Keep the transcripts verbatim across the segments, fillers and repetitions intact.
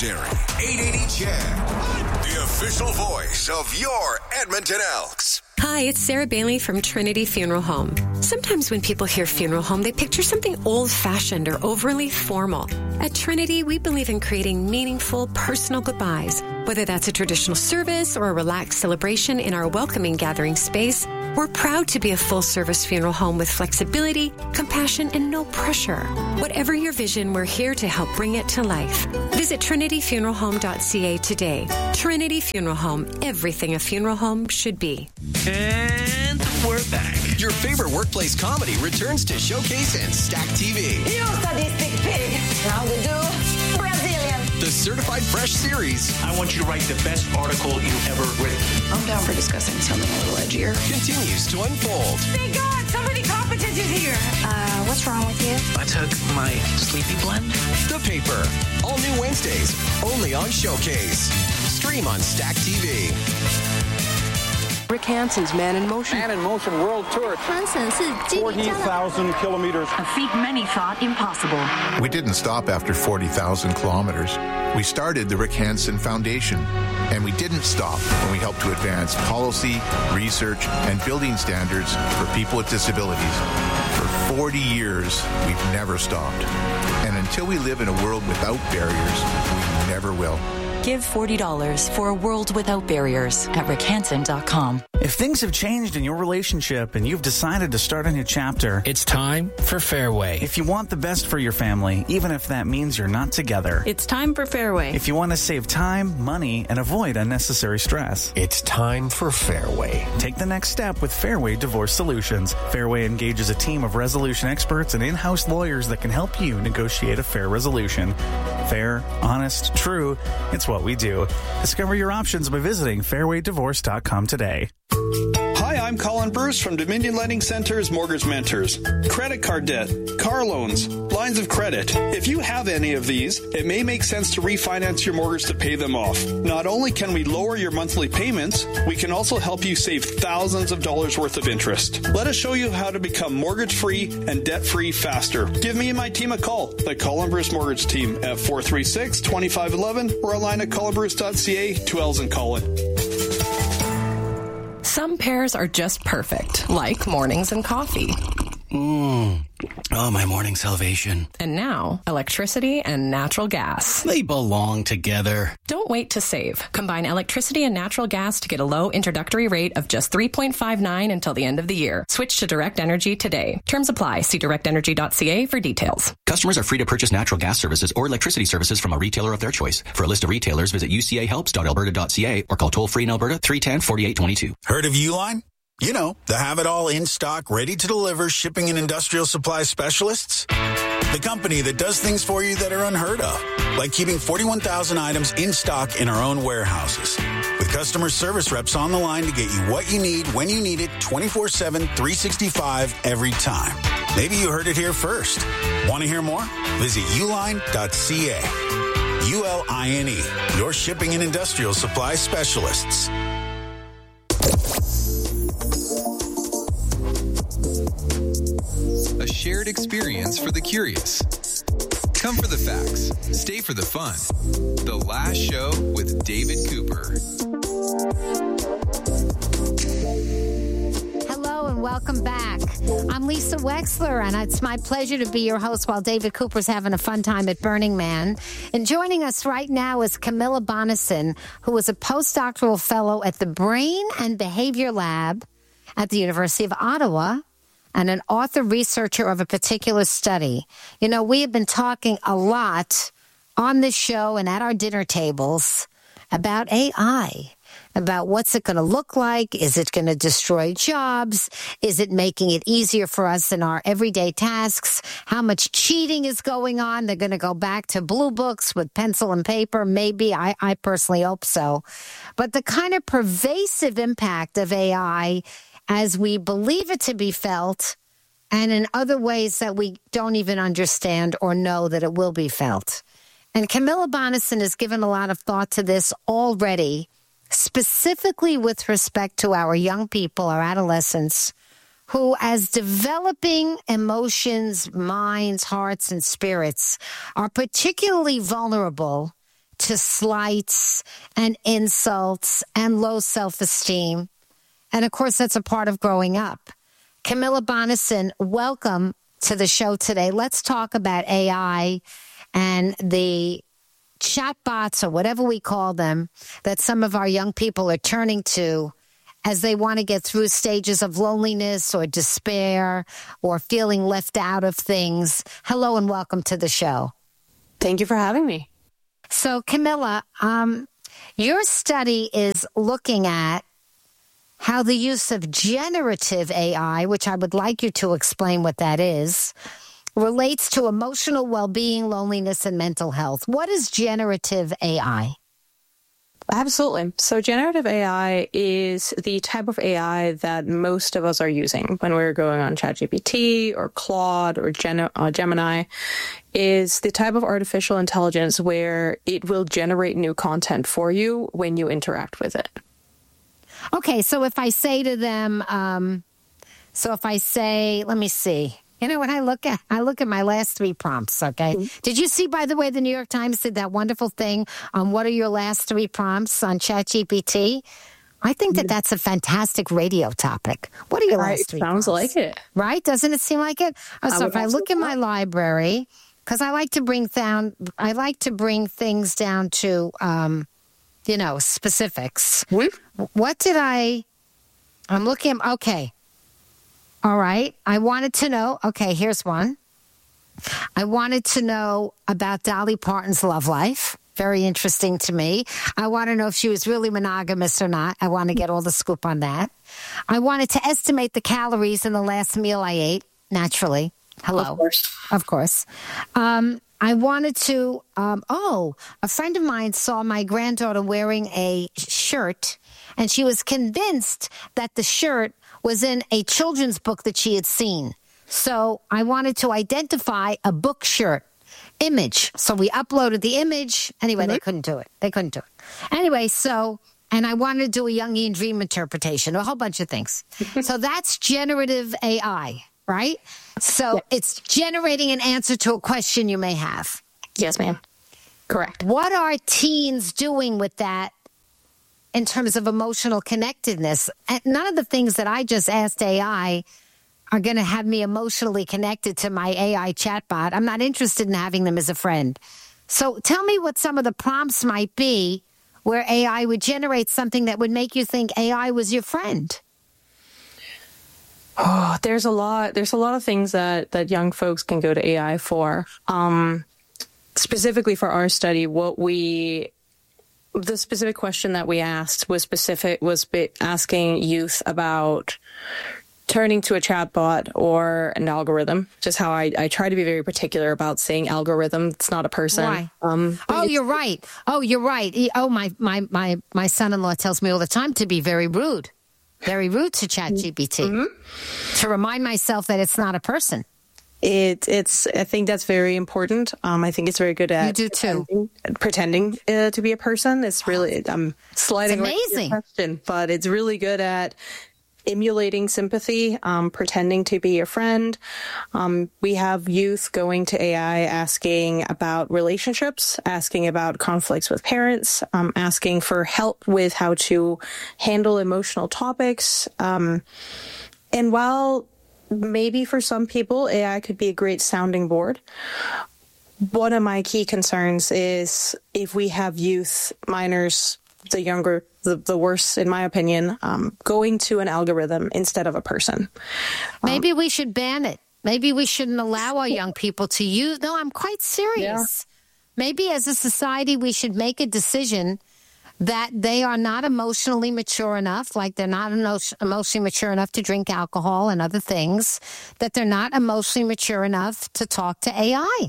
Legendary eight eighty Chad, the official voice of your Edmonton Elks. Hi, it's Sarah Bailey from Trinity Funeral Home. Sometimes when people hear funeral home, they picture something old-fashioned or overly formal. At Trinity, we believe in creating meaningful, personal goodbyes. Whether that's a traditional service or a relaxed celebration in our welcoming gathering space, we're proud to be a full-service funeral home with flexibility, compassion, and no pressure. Whatever your vision, we're here to help bring it to life. Visit trinity funeral home dot c a today. Trinity Funeral Home, everything a funeral home should be. And we're back. Your favorite workplace comedy returns to Showcase and Stack T V. You sadistic pig. How to do? Brazilian. The Certified Fresh series. I want you to write the best article you've ever written. I'm down for discussing something a little edgier. Continues to unfold. Thank God, somebody competent is here. Uh, what's wrong with you? I took my sleepy blend. The Paper. All new Wednesdays. Only on Showcase. Stream on Stack T V. Rick Hansen's Man in Motion. Man in Motion World Tour. forty thousand kilometers. A feat many thought impossible. We didn't stop after forty thousand kilometers. We started the Rick Hansen Foundation. And we didn't stop when we helped to advance policy, research, and building standards for people with disabilities. For forty years, we've never stopped. And until we live in a world without barriers, we never will. Give forty dollars for a world without barriers at rick hansen dot com. If things have changed in your relationship and you've decided to start a new chapter, it's time for Fairway. If you want the best for your family, even if that means you're not together, it's time for Fairway. If you want to save time, money, and avoid unnecessary stress, it's time for Fairway. Take the next step with Fairway Divorce Solutions. Fairway engages a team of resolution experts and in-house lawyers that can help you negotiate a fair resolution. Fair, honest, true, it's what we do. Discover your options by visiting fairway divorce dot com today. Hi, I'm Colin Bruce from Dominion Lending Center's Mortgage Mentors. Credit card debt, car loans, lines of credit. If you have any of these, it may make sense to refinance your mortgage to pay them off. Not only can we lower your monthly payments, we can also help you save thousands of dollars worth of interest. Let us show you how to become mortgage-free and debt-free faster. Give me and my team a call, the Colin Bruce Mortgage Team, at four three six, two five one one or online at colin bruce dot c a, two L's in Colin. Some pairs are just perfect, like mornings and coffee. Mmm. Oh, my morning salvation. And now, electricity and natural gas. They belong together. Don't wait to save. Combine electricity and natural gas to get a low introductory rate of just three point five nine until the end of the year. Switch to Direct Energy today. Terms apply. See direct energy dot c a for details. Customers are free to purchase natural gas services or electricity services from a retailer of their choice. For a list of retailers, visit u c a helps dot alberta dot c a or call toll-free in Alberta three one zero, four eight two two. Heard of Uline? You know, the have-it-all in-stock, ready-to-deliver shipping and industrial supply specialists. The company that does things for you that are unheard of, like keeping forty-one thousand items in stock in our own warehouses. With customer service reps on the line to get you what you need, when you need it, twenty-four seven, three sixty-five, every time. Maybe you heard it here first. Want to hear more? Visit uline dot c a. U L I N E, your shipping and industrial supply specialists. A shared experience for the curious. Come for the facts, stay for the fun. The Last Show with David Cooper. Hello and welcome back. I'm Lisa Wexler, and it's my pleasure to be your host while David Cooper's having a fun time at Burning Man. And joining us right now is Camilla Bonison, who is a postdoctoral fellow at the Brain and Behavior Lab at the University of Ottawa, and an author researcher of a particular study. You know, we have been talking a lot on this show and at our dinner tables about A I, about what's it going to look like. Is it going to destroy jobs? Is it making it easier for us in our everyday tasks? How much cheating is going on? They're going to go back to blue books with pencil and paper. Maybe. I, I personally hope so. But the kind of pervasive impact of A I as we believe it to be felt, and in other ways that we don't even understand or know that it will be felt. And Camilla Bonison has given a lot of thought to this already, specifically with respect to our young people, our adolescents, who, as developing emotions, minds, hearts, and spirits, are particularly vulnerable to slights and insults and low self-esteem. And of course, that's a part of growing up. Camilla Bonnison, welcome to the show today. Let's talk about A I and the chatbots, or whatever we call them, that some of our young people are turning to as they want to get through stages of loneliness or despair or feeling left out of things. Hello and welcome to the show. Thank you for having me. So, Camilla, um, your study is looking at how the use of generative A I, which I would like you to explain what that is, relates to emotional well-being, loneliness, and mental health. What is generative A I? Absolutely. So generative A I is the type of A I that most of us are using when we're going on ChatGPT or Claude or Gen- uh, Gemini, is the type of artificial intelligence where it will generate new content for you when you interact with it. Okay, so if I say to them, um, so if I say, let me see. You know, when I look at I look at my last three prompts, okay? Mm-hmm. Did you see, by the way, the New York Times did that wonderful thing on what are your last three prompts on ChatGPT? I think that that's a fantastic radio topic. What are your right, last three sounds prompts? like it. Right? Doesn't it seem like it? Oh, so I if I look in my library, because I like to bring down, I like to bring things down to, um, you know, specifics. Mm-hmm. What did I, I'm looking, okay. All right. I wanted to know, okay, here's one. I wanted to know about Dolly Parton's love life. Very interesting to me. I want to know if she was really monogamous or not. I want to get all the scoop on that. I wanted to estimate the calories in the last meal I ate, naturally. Hello. Of course. Of course. Um, I wanted to, um, oh, a friend of mine saw my granddaughter wearing a shirt, and she was convinced that the shirt was in a children's book that she had seen. So I wanted to identify a book shirt image. So we uploaded the image. Anyway, mm-hmm. they couldn't do it. They couldn't do it. Anyway, so, and I wanted to do a Jungian dream interpretation, a whole bunch of things. So that's generative A I, right? So yeah. It's generating an answer to a question you may have. Yes, ma'am. Correct. What are teens doing with that in terms of emotional connectedness? And none of the things that I just asked A I are going to have me emotionally connected to my A I chatbot. I'm not interested in having them as a friend. So tell me what some of the prompts might be where A I would generate something that would make you think A I was your friend. Oh, there's a lot. There's a lot of things that, that young folks can go to A I for. Um, specifically for our study, what we... The specific question that we asked was specific was asking youth about turning to a chatbot or an algorithm. Just how I, I try to be very particular about saying algorithm. It's not a person. Why? Um, oh, you're right. Oh, you're right. Oh, my my my my son-in-law tells me all the time to be very rude, very rude to ChatGPT, mm-hmm. to remind myself that it's not a person. It, it's. I think that's very important. Um, I think it's very good at you do too. pretending, pretending uh, to be a person. It's really. I'm sliding it's amazing. Right to your question, but it's really good at emulating sympathy, um, pretending to be your friend. Um, we have youth going to A I asking about relationships, asking about conflicts with parents, um, asking for help with how to handle emotional topics. Um, and while maybe for some people, A I could be a great sounding board, one of my key concerns is if we have youth, minors, the younger, the, the worse, in my opinion, um, going to an algorithm instead of a person. Um, Maybe we should ban it. Maybe we shouldn't allow our young people to use. No, I'm quite serious. Yeah. Maybe as a society, we should make a decision that they are not emotionally mature enough, like they're not emotionally mature enough to drink alcohol and other things, that they're not emotionally mature enough to talk to A I.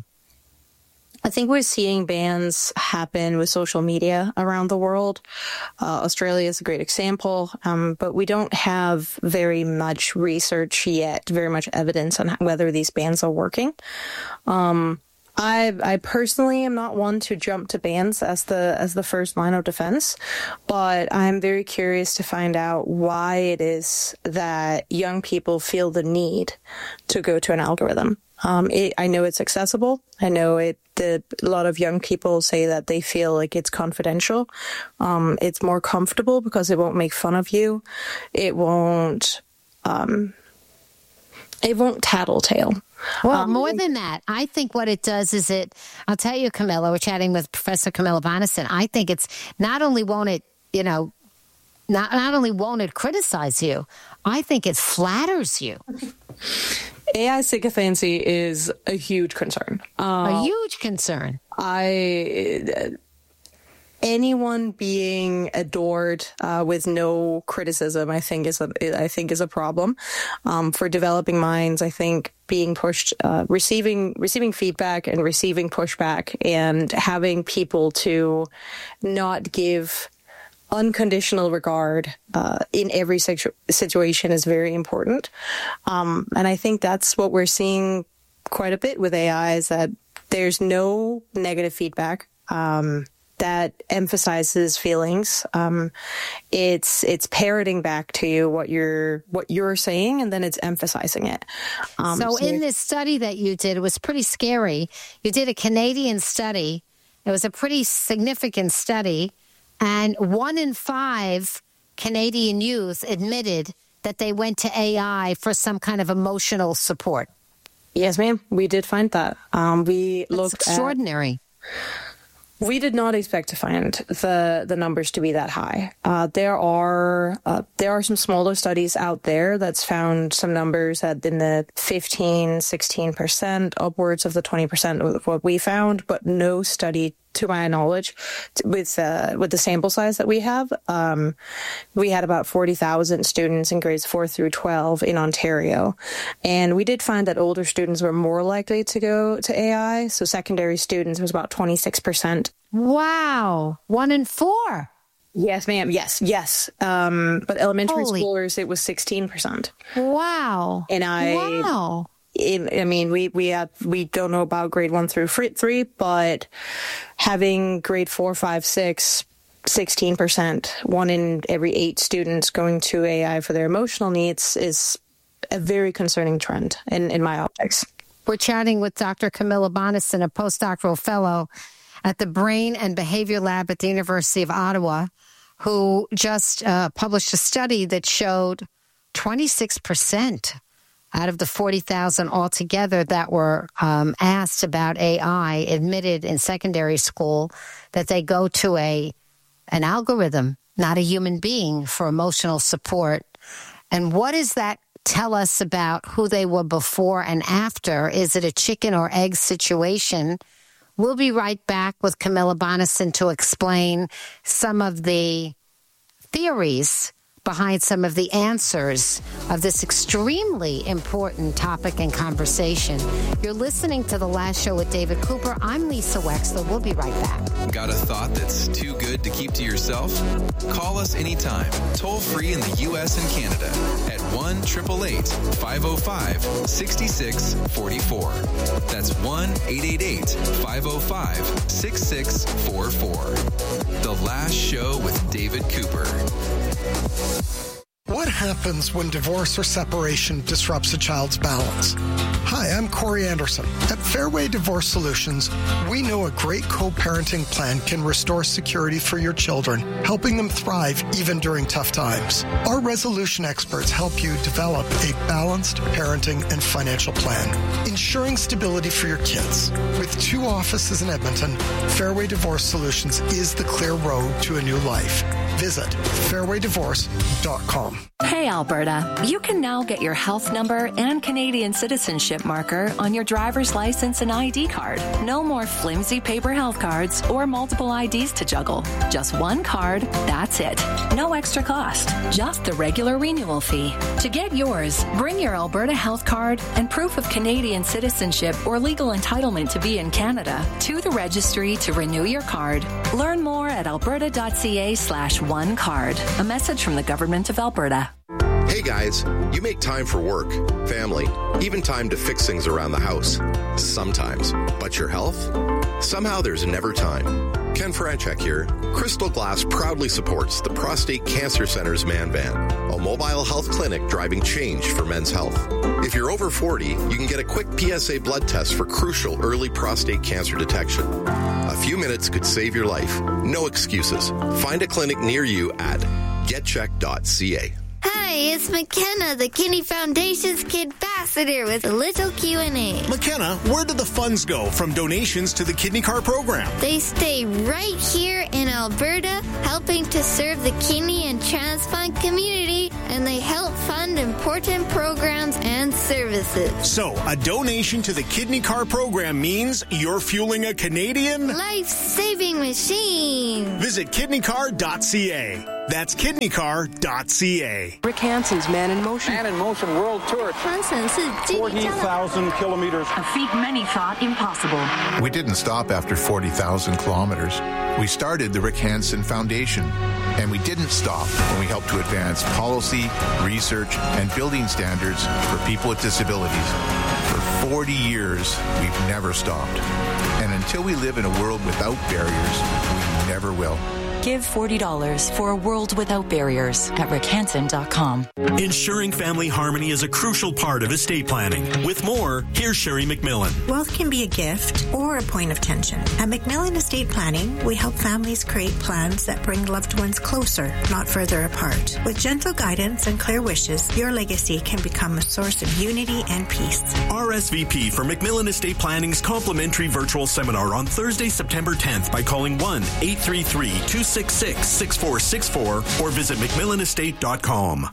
I think we're seeing bans happen with social media around the world. Uh, Australia is a great example, um, but we don't have very much research yet, very much evidence on whether these bans are working. Um, I, I personally am not one to jump to bans as the as the first line of defense, but I'm very curious to find out why it is that young people feel the need to go to an algorithm. Um, it, I know it's accessible. I know it. The, a lot of young people say that they feel like it's confidential. Um, it's more comfortable because it won't make fun of you. It won't. Um, it won't tattletale. Well, um, more than that, I think what it does is it. I'll tell you, Camilla. We're chatting with Professor Camilla Bonnison. I think it's not only won't it, you know, not not only won't it criticize you. I think it flatters you. A I sycophancy is a huge concern. Uh, a huge concern. I anyone being adored uh, with no criticism, I think is a I think is a problem um, for developing minds. I think being pushed, uh, receiving receiving feedback and receiving pushback, and having people to not give unconditional regard uh, in every situ- situation is very important. Um, and I think that's what we're seeing quite a bit with A I, is that there's no negative feedback um, that emphasizes feelings. Um, it's it's parroting back to you what you're what you're saying, and then it's emphasizing it. Um, so, so in this study that you did, it was pretty scary. You did a Canadian study. It was a pretty significant study. And one in five Canadian youth admitted that they went to A I for some kind of emotional support. Yes, ma'am. We did find that. Um, we That's looked extraordinary. At, we did not expect to find the the numbers to be that high. Uh, there are uh, there are some smaller studies out there that's found some numbers that in the fifteen, sixteen percent, upwards of the twenty percent of what we found, but no study, to my knowledge, with uh, with the sample size that we have. Um, we had about forty thousand students in grades four through twelve in Ontario. And we did find that older students were more likely to go to A I. So secondary students was about twenty-six percent. Wow. One in four. Yes, ma'am. Yes, yes. Um, but elementary Holy. schoolers, it was sixteen percent. Wow. And I... Wow. I mean, we we have, we don't know about grade one through three, but having grade four, five, six, sixteen percent, one in every eight students going to A I for their emotional needs is a very concerning trend in, in my optics. We're chatting with Doctor Camilla Bonnison, a postdoctoral fellow at the Brain and Behavior Lab at the University of Ottawa, who just uh, published a study that showed twenty-six percent out of the forty thousand altogether that were um, asked about A I admitted in secondary school that they go to a an algorithm, not a human being, for emotional support. And what does that tell us about who they were before and after? Is it a chicken or egg situation? We'll be right back with Camilla Bonnison to explain some of the theories behind some of the answers of this extremely important topic and conversation. You're listening to The Last Show with David Cooper. I'm Lisa Wexler. We'll be right back. Got a thought that's too good to keep to yourself? Call us anytime, toll free in the U S and Canada at one eight eight eight, five oh five, six six four four. That's one eight eight eight, five oh five, six six four four. The Last Show with David Cooper. What happens when divorce or separation disrupts a child's balance? Hi, I'm Corey Anderson. At Fairway Divorce Solutions, we know a great co-parenting plan can restore security for your children, helping them thrive even during tough times. Our resolution experts help you develop a balanced parenting and financial plan, ensuring stability for your kids. With two offices in Edmonton, Fairway Divorce Solutions is the clear road to a new life. Visit fairway divorce dot com. Hey, Alberta, you can now get your health number and Canadian citizenship marker on your driver's license and I D card. No more flimsy paper health cards or multiple I Ds to juggle. Just one card, that's it. No extra cost, just the regular renewal fee. To get yours, bring your Alberta health card and proof of Canadian citizenship or legal entitlement to be in Canada to the registry to renew your card. Learn more at alberta.ca slash one card. A message from the Government of Alberta. Hey guys, you make time for work, family, even time to fix things around the house. Sometimes. But your health? Somehow there's never time. Ken Franchek here. Crystal Glass proudly supports the Prostate Cancer Center's Man Van, a mobile health clinic driving change for men's health. If you're over forty, you can get a quick P S A blood test for crucial early prostate cancer detection. A few minutes could save your life. No excuses. Find a clinic near you at get check dot c a. Hi, it's McKenna, the Kidney Foundation's Kid Ambassador, with a little Q and A. McKenna, where do the funds go from donations to the Kidney Car program? They stay right here in Alberta, helping to serve the kidney and transplant community, and they help fund important programs and services. So, a donation to the Kidney Car program means you're fueling a Canadian life-saving machine. Visit kidney car dot c a. That's kidney car dot c a. Rick Hansen's Man in Motion. Man in Motion World Tour. forty thousand kilometers. A feat many thought impossible. We didn't stop after forty thousand kilometers. We started the Rick Hansen Foundation. And we didn't stop when we helped to advance policy, research, and building standards for people with disabilities. For forty years, we've never stopped. And until we live in a world without barriers, we never will. Give forty dollars for a world without barriers at rick hansen dot com. Ensuring family harmony is a crucial part of estate planning. With more, here's Sherry McMillan. Wealth can be a gift or a point of tension. At McMillan Estate Planning, we help families create plans that bring loved ones closer, not further apart. With gentle guidance and clear wishes, your legacy can become a source of unity and peace. R S V P for McMillan Estate Planning's complimentary virtual seminar on Thursday, September tenth by calling one eight three three, two six six, six four six four or visit mcmillan estate dot com.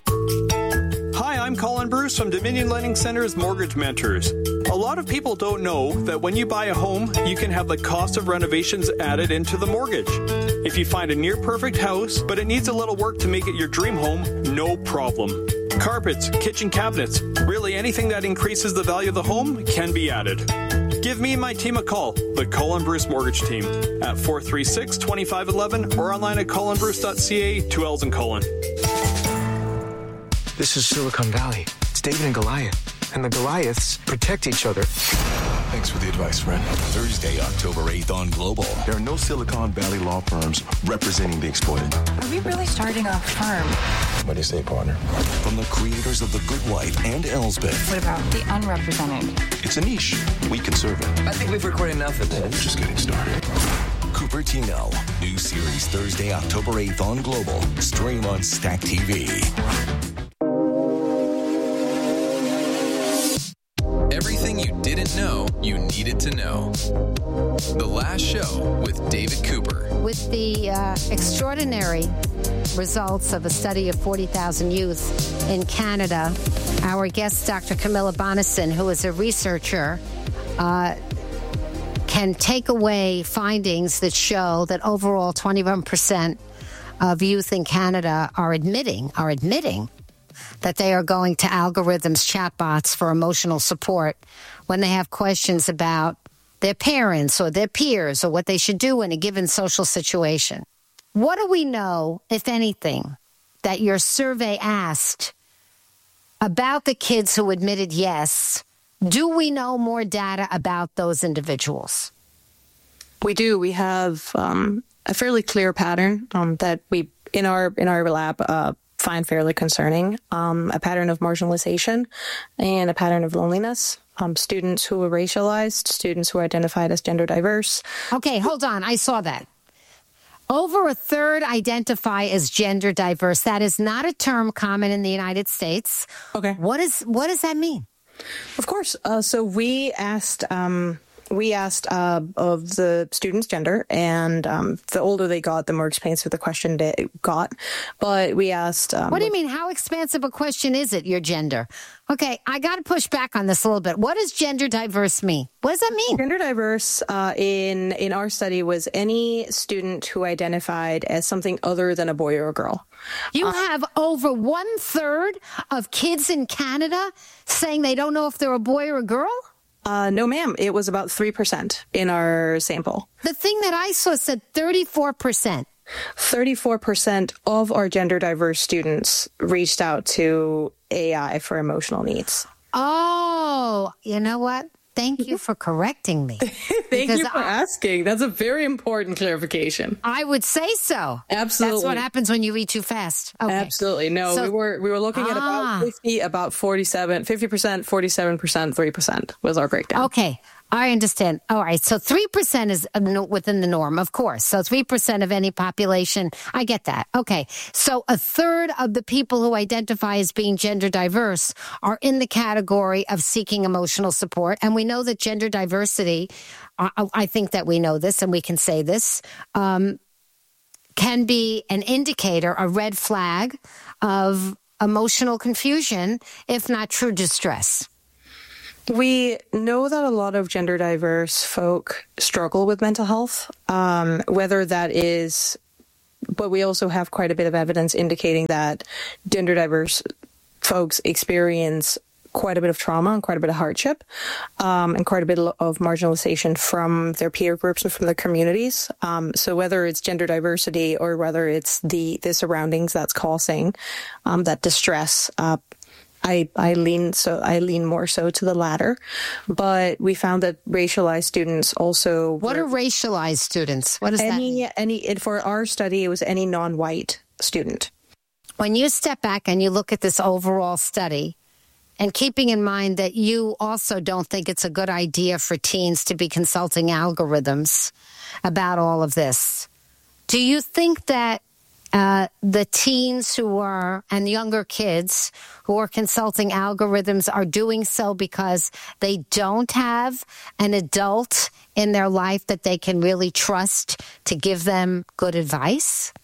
Hi, I'm Colin Bruce from Dominion Lending Center's Mortgage Mentors. A lot of people don't know that when you buy a home, you can have the cost of renovations added into the mortgage. If you find a near-perfect house, but it needs a little work to make it your dream home, no problem. Carpets, kitchen cabinets, really anything that increases the value of the home can be added. Give me and my team a call, the Colin Bruce Mortgage Team, at four three six, two five one one or online at colin bruce dot c a, two L's in Colin. This is Silicon Valley. It's David and Goliath, and the Goliaths protect each other. Thanks for the advice, friend. Thursday, October eighth on Global. There are no Silicon Valley law firms representing the exploited. Are we really starting a firm? What do you say, partner? From the creators of The Good Wife and Elsbeth. What about the unrepresented? It's a niche. We can serve it. I think we've recorded enough of this. We're just getting started. Cupertino. New series Thursday, October eighth on Global. Stream on Stack T V. Everything you didn't know you needed to know. The Last Show with David Cooper. With the uh, extraordinary results of a study of forty thousand youth in Canada, our guest, Doctor Camilla Bonnison, who is a researcher, uh, can take away findings that show that overall twenty-one percent of youth in Canada are admitting, are admitting that they are going to algorithms, chatbots for emotional support when they have questions about their parents or their peers or what they should do in a given social situation. What do we know, if anything, that your survey asked about the kids who admitted yes? Do we know more data about those individuals? We do. We have um, a fairly clear pattern um, that we, in our in our lab, uh, find fairly concerning. Um, a pattern of marginalization and a pattern of loneliness. Um, students who were racialized, students who are identified as gender diverse. Okay, hold on. I saw that. Over a third identify as gender diverse. That is not a term common in the United States. Okay. What is what does that mean? Of course. Uh, so we asked um, we asked uh, of the students' gender, and um, the older they got, the more expansive the question they got. But we asked... Um, what do you mean? How expansive a question is it, your gender? Okay, I got to push back on this a little bit. What does gender diverse mean? What does that mean? Gender diverse uh, in, in our study was any student who identified as something other than a boy or a girl. You uh, have over one third of kids in Canada saying they don't know if they're a boy or a girl? Uh, no, ma'am. It was about three percent in our sample. The thing that I saw said thirty-four percent. thirty-four percent of our gender diverse students reached out to A I for emotional needs. Oh, you know what? Thank you for correcting me. Thank you for I, asking. That's a very important clarification. I would say so. Absolutely. That's what happens when you read too fast. Okay. Absolutely. No, so, we were we were looking at ah. about fifty, about forty-seven, fifty percent, forty-seven percent, three percent was our breakdown. Okay. I understand. All right. So three percent is within the norm, of course. So three percent of any population. I get that. Okay. So a third of the people who identify as being gender diverse are in the category of seeking emotional support. And we know that gender diversity, I, I think that we know this and we can say this, um, can be an indicator, a red flag of emotional confusion, if not true distress. We know that a lot of gender diverse folk struggle with mental health, um, whether that is, but we also have quite a bit of evidence indicating that gender diverse folks experience quite a bit of trauma and quite a bit of hardship, um, and quite a bit of marginalization from their peer groups and from their communities. Um, so whether it's gender diversity or whether it's the, the surroundings that's causing um, that distress, uh, I, I lean so I lean more so to the latter, but we found that racialized students also. What are racialized students? What is any, that? Any any for our study, it was any non-white student. When you step back and you look at this overall study, and keeping in mind that you also don't think it's a good idea for teens to be consulting algorithms about all of this, do you think that Uh, the teens who are, and younger kids who are consulting algorithms are doing so because they don't have an adult in their life that they can really trust to give them good advice?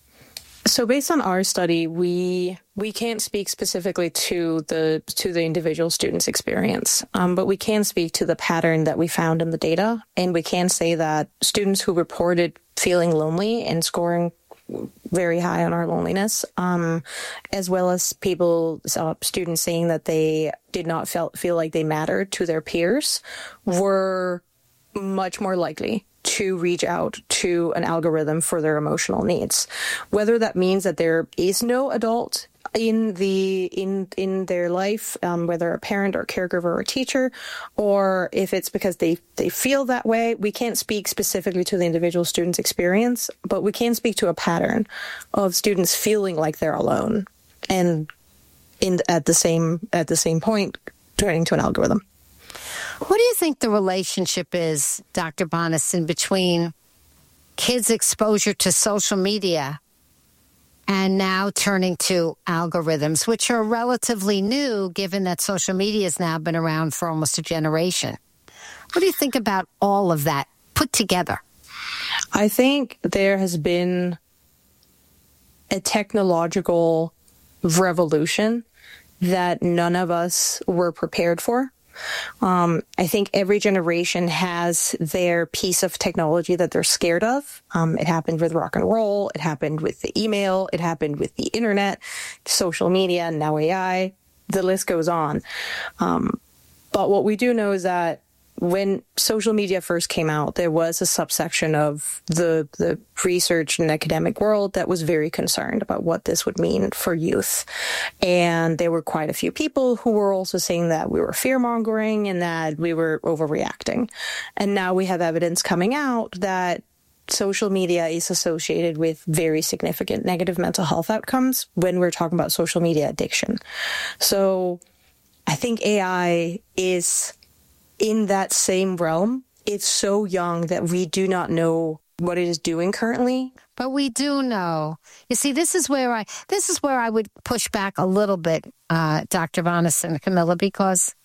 So based on our study, we we can't speak specifically to the to the individual student's experience, um, but we can speak to the pattern that we found in the data. And we can say that students who reported feeling lonely and scoring very high on our loneliness, um, as well as people, uh, students saying that they did not feel, feel like they mattered to their peers, were much more likely to reach out to an algorithm for their emotional needs. Whether that means that there is no adult in the in in their life, um, whether a parent or caregiver or teacher, or if it's because they they feel that way, we can't speak specifically to the individual student's experience, but we can speak to a pattern of students feeling like they're alone, and in at the same at the same point turning to an algorithm. What do you think the relationship is, Doctor Bonasin, between kids' exposure to social media and now turning to algorithms, which are relatively new, given that social media has now been around for almost a generation? What do you think about all of that put together? I think there has been a technological revolution that none of us were prepared for. Um, I think every generation has their piece of technology that they're scared of. Um, it happened with rock and roll. It happened with the email. It happened with the internet, social media, now A I. The list goes on. Um, but what we do know is that when social media first came out, there was a subsection of the the research and academic world that was very concerned about what this would mean for youth. And there were quite a few people who were also saying that we were fear-mongering and that we were overreacting. And now we have evidence coming out that social media is associated with very significant negative mental health outcomes when we're talking about social media addiction. So I think A I is in that same realm. It's so young that we do not know what it is doing currently. But we do know. You see, this is where I this is where I would push back a little bit, uh, Doctor Bonasin, Camilla, because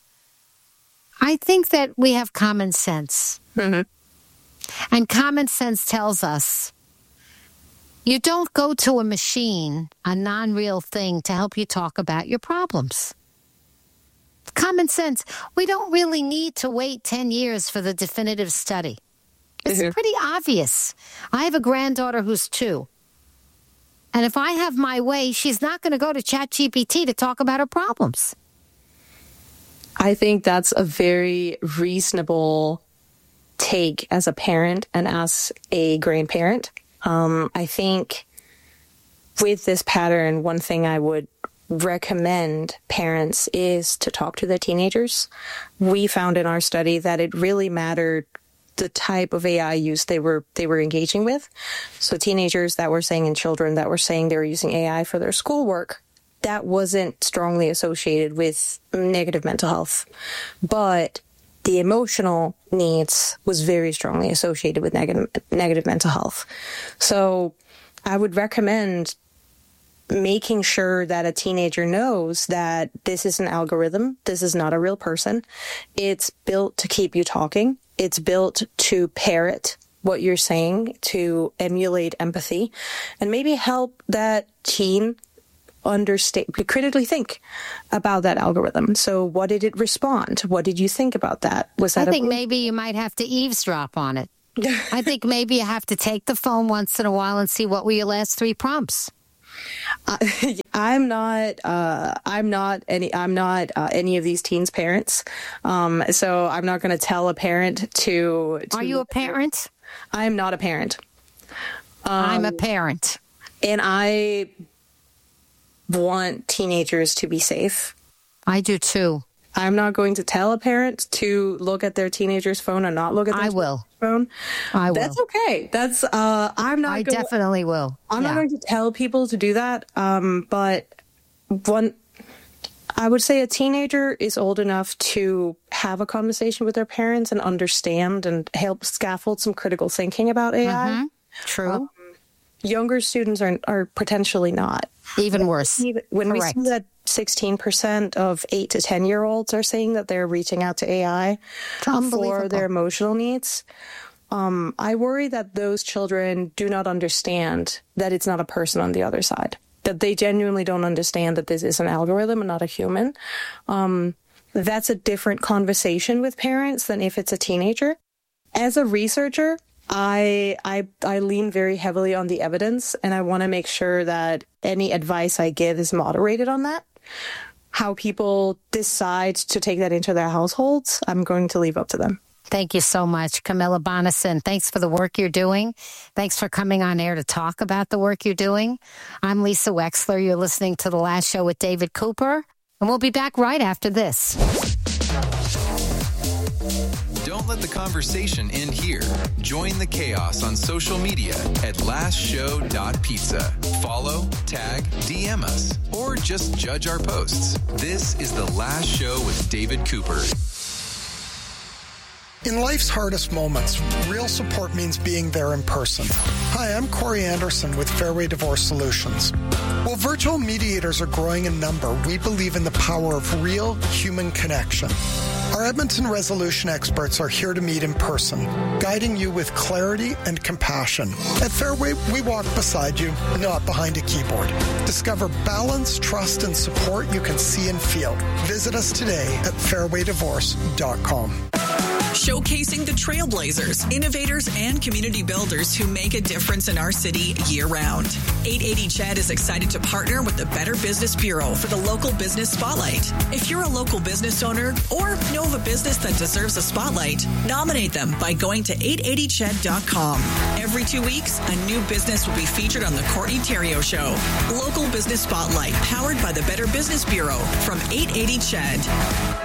I think that we have common sense. Mm-hmm. And common sense tells us you don't go to a machine, a non-real thing, to help you talk about your problems. Common sense. We don't really need to wait ten years for the definitive study. It's mm-hmm. pretty obvious. I have a granddaughter who's two. And if I have my way, she's not going to go to ChatGPT to talk about her problems. I think that's a very reasonable take as a parent and as a grandparent. Um, I think with this pattern, one thing I would recommend parents is to talk to their teenagers. We found in our study that it really mattered the type of A I use they were they were engaging with. So teenagers that were saying and children that were saying they were using A I for their schoolwork, that wasn't strongly associated with negative mental health. But the emotional needs was very strongly associated with negative negative mental health. So I would recommend making sure that a teenager knows that this is an algorithm. This is not a real person. It's built to keep you talking. It's built to parrot what you're saying, to emulate empathy, and maybe help that teen understand, critically think about that algorithm. So what did it respond? What did you think about that? Was that I think a- maybe you might have to eavesdrop on it. I think maybe you have to take the phone once in a while and see what were your last three prompts. Uh, I'm not. Uh, I'm not any. I'm not uh, any of these teens' parents. Um, so I'm not going to tell a parent to, to. Are you a parent? I'm not a parent. Um, I'm a parent, and I want teenagers to be safe. I do too. I'm not going to tell a parent to look at their teenager's phone or not look at their I will. phone. I will. That's okay. That's uh I'm not I go- definitely will. I'm yeah. not going to tell people to do that. Um but one I would say a teenager is old enough to have a conversation with their parents and understand and help scaffold some critical thinking about A I. Mm-hmm. True. Um, younger students are are potentially not. Even worse. When Correct. we see that sixteen percent of eight to ten year olds are saying that they're reaching out to A I for their emotional needs, um, I worry that those children do not understand that it's not a person on the other side, that they genuinely don't understand that this is an algorithm and not a human. Um, that's a different conversation with parents than if it's a teenager. As a researcher, I, I I lean very heavily on the evidence, and I want to make sure that any advice I give is moderated on that. How people decide to take that into their households, I'm going to leave up to them. Thank you so much, Camilla Bonnison. Thanks for the work you're doing. Thanks for coming on air to talk about the work you're doing. I'm Lisa Wexler. You're listening to The Last Show with David Cooper, and we'll be back right after this. Don't let the conversation end here. Join the chaos on social media at last show dot pizza. Follow, tag, D M us, or just judge our posts. This is The Last Show with David Cooper. In life's hardest moments, real support means being there in person. Hi, I'm Corey Anderson with Fairway Divorce Solutions. While virtual mediators are growing in number, we believe in the power of real human connection. Our Edmonton resolution experts are here to meet in person, guiding you with clarity and compassion. At Fairway, we walk beside you, not behind a keyboard. Discover balance, trust, and support you can see and feel. Visit us today at fairway divorce dot com. Showcasing the trailblazers, innovators, and community builders who make a difference in our city year-round. eight eighty C H E D is excited to partner with the Better Business Bureau for the Local Business Spotlight. If you're a local business owner or know of a business that deserves a spotlight, nominate them by going to eight eighty C H E D dot com. Every two weeks, a new business will be featured on the Courtney Theriault Show. Local Business Spotlight, powered by the Better Business Bureau from eight eighty C H E D.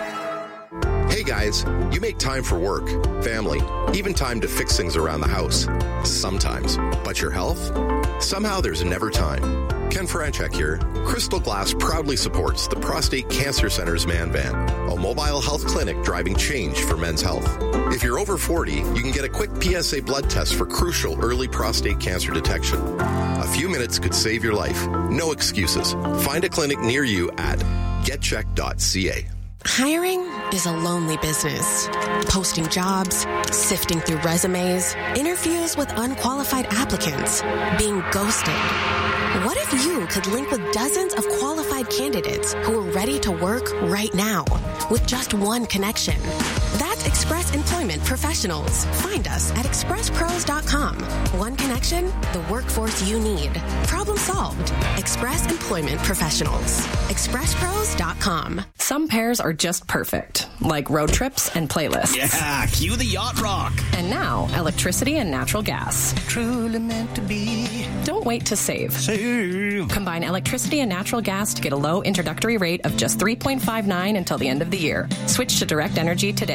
Hey guys, you make time for work, family, even time to fix things around the house. Sometimes. But your health? Somehow there's never time. Ken Franchek here. Crystal Glass proudly supports the Prostate Cancer Center's Man Van, a mobile health clinic driving change for men's health. If you're over forty, you can get a quick P S A blood test for crucial early prostate cancer detection. A few minutes could save your life. No excuses. Find a clinic near you at get check dot c a. Hiring is a lonely business. Posting jobs, sifting through resumes, interviews with unqualified applicants, being ghosted. What if you could link with dozens of qualified candidates who are ready to work right now with just one connection? That's Express Employment Professionals. Find us at express pros dot com. One connection, the workforce you need. Problem solved. Express Employment Professionals. express pros dot com. Some pairs are just perfect, like road trips and playlists. Yeah, cue the yacht rock. And now, electricity and natural gas. Truly meant to be. Don't wait to save. Save. Combine electricity and natural gas to get a low introductory rate of just three point five nine until the end of the year. Switch to Direct Energy today. Terms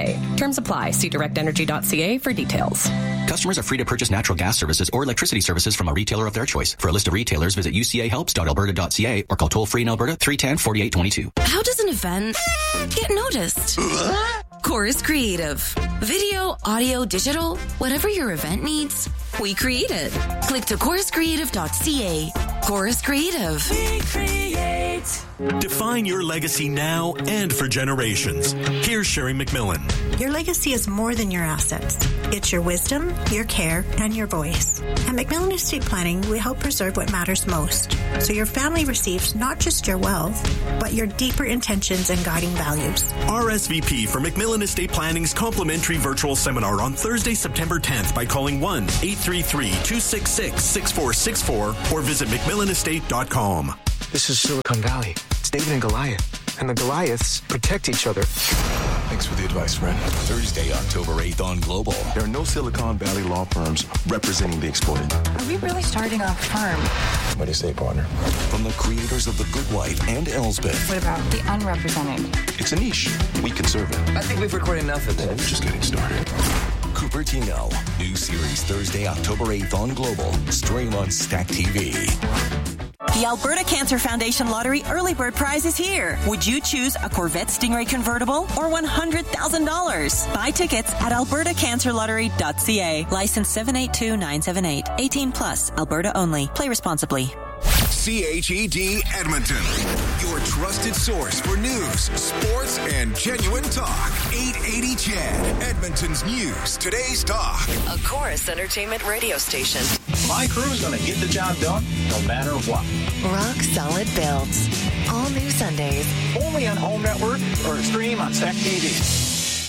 Terms apply. See direct energy dot c a for details. Customers are free to purchase natural gas services or electricity services from a retailer of their choice. For a list of retailers, visit u c a helps dot alberta dot c a or call toll-free in Alberta three one zero, four eight two two. How does an event get noticed? Chorus Creative. Video, audio, digital, whatever your event needs, we create it. Click to chorus creative dot c a. Chorus Creative. We create. Define your legacy now and for generations. Here's Sherry McMillan. Your legacy is more than your assets. It's your wisdom, your care, and your voice. At McMillan Estate Planning, we help preserve what matters most, so your family receives not just your wealth, but your deeper intentions and guiding values. R S V P for McMillan Estate Planning's complimentary virtual seminar on Thursday, September tenth by calling one eight three three, two six six, six four six four or visit mcmillan estate dot com. This is Silicon Valley. It's David and Goliath. And the Goliaths protect each other. Thanks for the advice, friend. Thursday, October eighth on Global. There are no Silicon Valley law firms representing the exploited. Are we really starting a firm? What do you say, partner? From the creators of The Good Wife and Elsbeth. What about the unrepresented? It's a niche. We can serve it. I think we've recorded enough of this. We're just getting started. Cupertino. New series Thursday, October eighth on Global. Stream on Stack T V. The Alberta Cancer Foundation Lottery Early Bird Prize is here. Would you choose a Corvette Stingray convertible or one hundred thousand dollars? Buy tickets at alberta cancer lottery dot c a. License seven eight two nine seven eight. eighteen plus. Alberta only. Play responsibly. C H E D Edmonton, your trusted source for news, sports, and genuine talk. eight eighty C H E D, Edmonton's news, today's talk. A Chorus Entertainment radio station. My crew's going to get the job done, no matter what. Rock solid builds. All new Sundays. Only on Home Network or stream on Stack T V.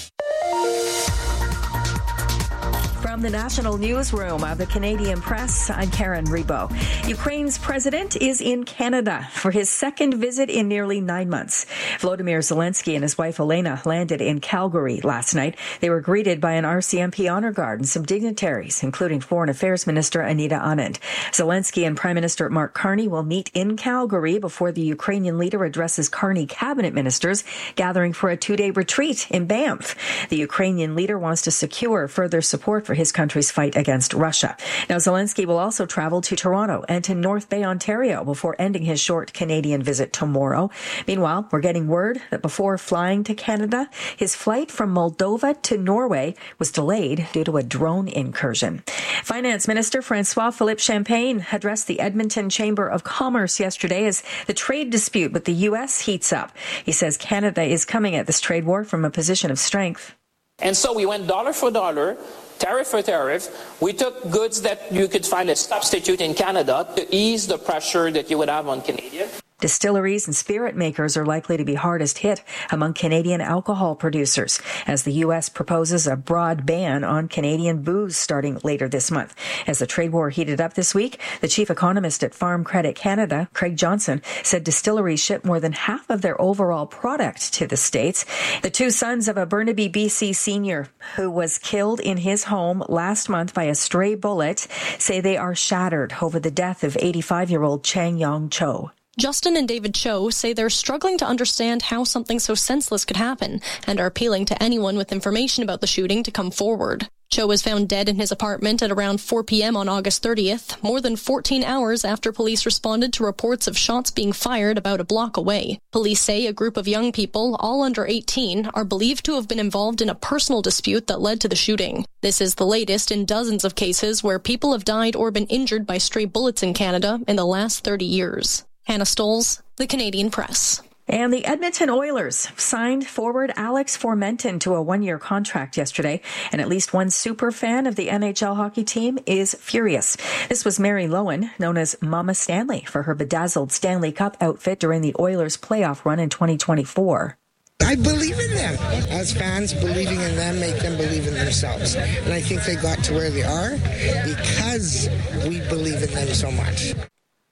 From the National Newsroom of the Canadian Press, I'm Karen Rebo. Ukraine's president is in Canada for his second visit in nearly nine months. Volodymyr Zelensky and his wife Elena landed in Calgary last night. They were greeted by an R C M P honor guard and some dignitaries, including Foreign Affairs Minister Anita Anand. Zelensky and Prime Minister Mark Carney will meet in Calgary before the Ukrainian leader addresses Carney cabinet ministers gathering for a two-day retreat in Banff. The Ukrainian leader wants to secure further support for his country's fight against Russia. Now, Zelensky will also travel to Toronto and to North Bay, Ontario, before ending his short Canadian visit tomorrow. Meanwhile, we're getting word that before flying to Canada, his flight from Moldova to Norway was delayed due to a drone incursion. Finance Minister Francois-Philippe Champagne addressed the Edmonton Chamber of Commerce yesterday as the trade dispute with the U S heats up. He says Canada is coming at this trade war from a position of strength. And so we went dollar for dollar, tariff for tariff. We took goods that you could find a substitute in Canada to ease the pressure that you would have on Canadian. Distilleries and spirit makers are likely to be hardest hit among Canadian alcohol producers as the U S proposes a broad ban on Canadian booze starting later this month. As the trade war heated up this week, the chief economist at Farm Credit Canada, Craig Johnson, said distilleries ship more than half of their overall product to the States. The two sons of a Burnaby, B C senior who was killed in his home last month by a stray bullet say they are shattered over the death of eighty-five-year-old Chang Yong Cho. Justin and David Cho say they're struggling to understand how something so senseless could happen and are appealing to anyone with information about the shooting to come forward. Cho was found dead in his apartment at around four p.m. on August thirtieth, more than fourteen hours after police responded to reports of shots being fired about a block away. Police say a group of young people, all under eighteen, are believed to have been involved in a personal dispute that led to the shooting. This is the latest in dozens of cases where people have died or been injured by stray bullets in Canada in the last thirty years. Hannah Stolz, The Canadian Press. And the Edmonton Oilers signed forward Alex Formenton to a one-year contract yesterday, and at least one super fan of the N H L hockey team is furious. This was Mary Lowen, known as Mama Stanley, for her bedazzled Stanley Cup outfit during the Oilers' playoff run in twenty twenty-four. I believe in them. As fans, believing in them make them believe in themselves. And I think they got to where they are because we believe in them so much.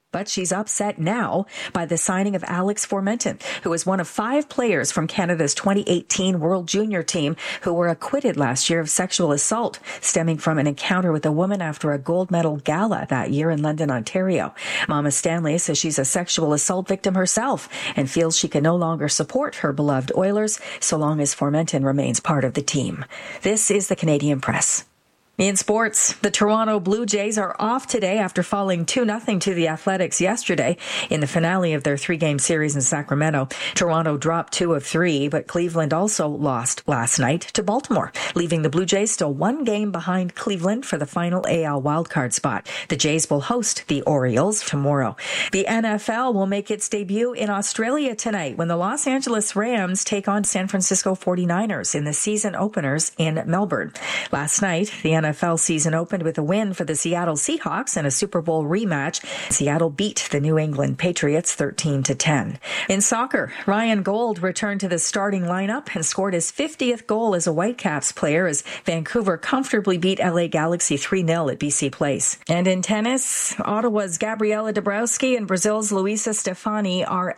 But she's upset now by the signing of Alex Formenton, who is one of five players from Canada's twenty eighteen World Junior team who were acquitted last year of sexual assault stemming from an encounter with a woman after a gold medal gala that year in London, Ontario. Mama Stanley says she's a sexual assault victim herself and feels she can no longer support her beloved Oilers so long as Formenton remains part of the team. This is the Canadian Press. In sports, the Toronto Blue Jays are off today after falling two nothing to the Athletics yesterday in the finale of their three-game series in Sacramento. Toronto dropped two of three, but Cleveland also lost last night to Baltimore, leaving the Blue Jays still one game behind Cleveland for the final A L wildcard spot. The Jays will host the Orioles tomorrow. The N F L will make its debut in Australia tonight when the Los Angeles Rams take on San Francisco forty-niners in the season openers in Melbourne. Last night, the N F L season opened with a win for the Seattle Seahawks in a Super Bowl rematch. Seattle beat the New England Patriots thirteen to ten. In soccer, Ryan Gold returned to the starting lineup and scored his fiftieth goal as a Whitecaps player as Vancouver comfortably beat L A Galaxy three nil at B C Place. And in tennis, Ottawa's Gabriela Dabrowski and Brazil's Luisa Stefani are